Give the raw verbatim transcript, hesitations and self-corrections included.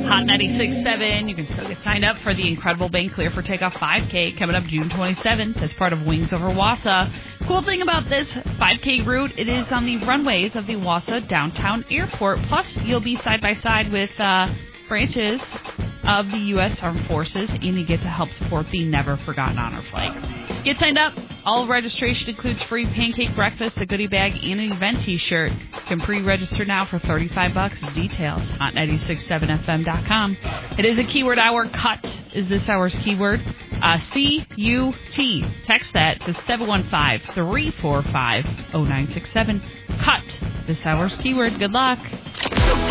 Hot ninety-six point seven. You can still get signed up for the Incredible Bank Clear for Takeoff five K coming up June twenty-seventh as part of Wings Over Wausau. Cool thing about this five K route, it is on the runways of the Wausau Downtown Airport. Plus, you'll be side by side with uh, branches of the U S Armed Forces, and you get to help support the Never Forgotten Honor Flight. Get signed up. All registration includes free pancake breakfast, a goodie bag, and an event T-shirt. You can pre-register now for thirty-five bucks. Details, hot ninety-six point seven F M dot com. It is a keyword hour. Cut is this hour's keyword. Uh, C U T. Text that to seven one five, three four five, zero nine six seven. Cut, this hour's keyword. Good luck.